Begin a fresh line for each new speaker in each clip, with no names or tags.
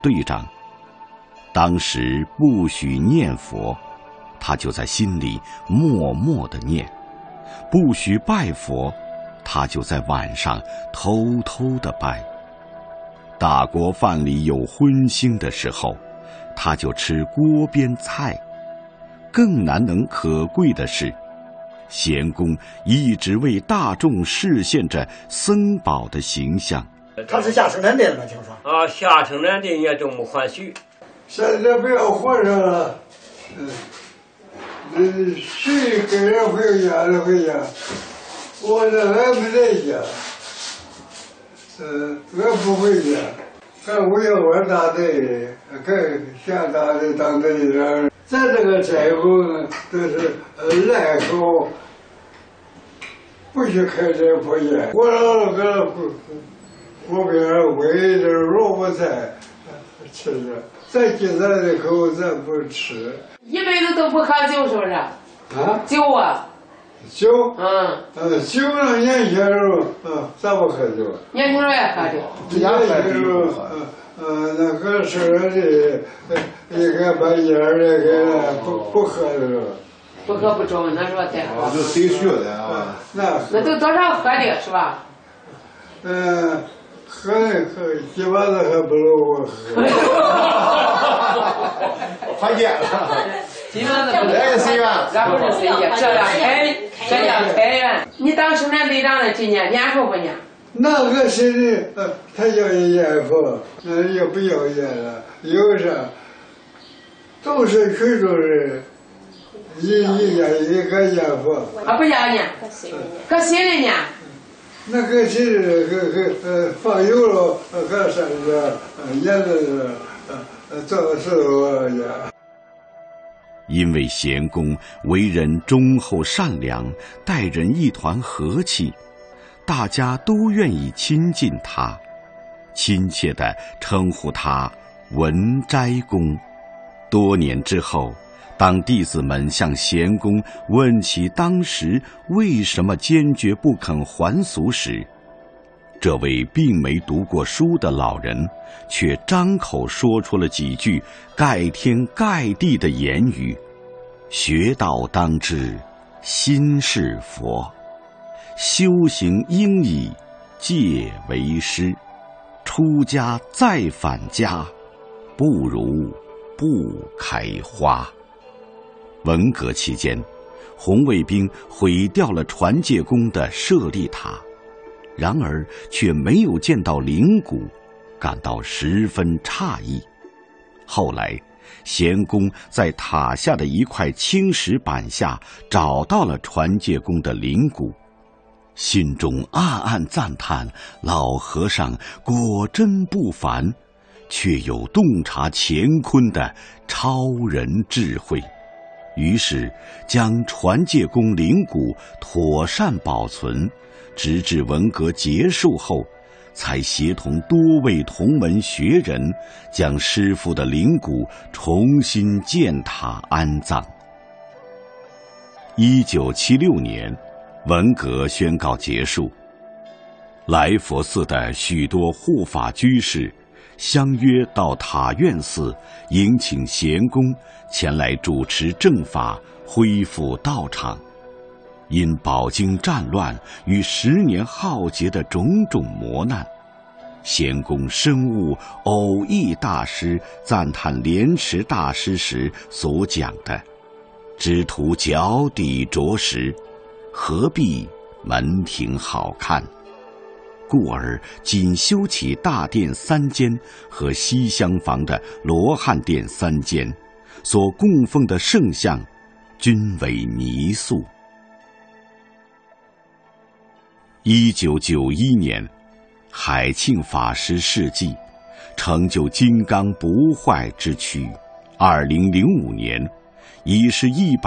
队长。当时不许念佛，他就在心里默默地念；不许拜佛，他就在晚上偷偷地拜。大锅饭里有荤腥的时候，他就吃锅边菜。更难能可贵的是，贤公一直为大众示现着僧宝的形象。
他是下生产队的吗？听说
啊，下生产队也都没还许。
现在不要活着了，谁给人回家就回家，我这还没在家，我不回家，还我要我大队，还下大队当队长。咱这个寨后呢，都是赖口，不许开这破烟。我老个锅边煨的萝卜菜吃着。咱今咱的口咱不吃，
一辈子都不喝酒，是不是？啊，酒啊，
酒，酒呢，年轻时候，咱不喝酒。
年轻时候也喝酒。
年轻时候，那个是的，应该把烟那个不喝的时候。
不喝不中，那时候再喝。
就谁学的啊？
那都多少喝的是吧？
喝鸡巴子还不如我喝。
还见了，
鸡巴子不如。然后是谁家？这样开源。你当生产队长的今年念佛不念？
那个谁的，他要念佛，也不要念了，有啥？都是群众人，一个念佛。
啊，不要念，搁心里念。
那个是放油了，搁上边腌的做事呀。
因为贤公为人忠厚善良，待人一团和气，大家都愿意亲近他，亲切地称呼他文斋公。多年之后，当弟子们向贤公问起当时为什么坚决不肯还俗时，这位并没读过书的老人却张口说出了几句盖天盖地的言语：学道当知心是佛，修行应以戒为师，出家再返家，不如不开花。文革期间，红卫兵毁掉了传戒宫的舍利塔，然而却没有见到灵骨，感到十分诧异。后来，贤公在塔下的一块青石板下找到了传戒宫的灵骨，心中暗暗赞叹老和尚果真不凡，却有洞察乾坤的超人智慧。于是将传戒宫灵骨妥善保存，直至文革结束后，才协同多位同门学人将师父的灵骨重新建塔安葬。1976年，文革宣告结束，来佛寺的许多护法居士相约到塔院寺迎请贤公前来主持正法，恢复道场。因饱经战乱与10年浩劫的种种磨难，贤公深悟偶益大师赞叹莲池大师时所讲的“只图脚底着实，何必门庭好看”，故而仅修起大殿3间和西厢房的罗汉殿3间，所供奉的圣像均为泥塑。1991年，海庆法师事迹，成就金刚不坏之躯。2005年，已是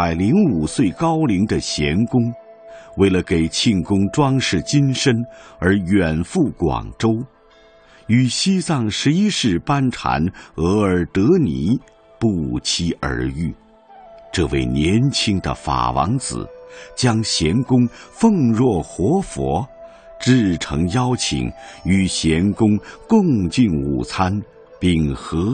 105岁高龄的贤公，为了给庆公装饰金身而远赴广州，与西藏11世班禅额尔德尼不期而遇。这位年轻的法王子将贤公奉若活佛，至诚邀请与贤公共进午餐， 秉和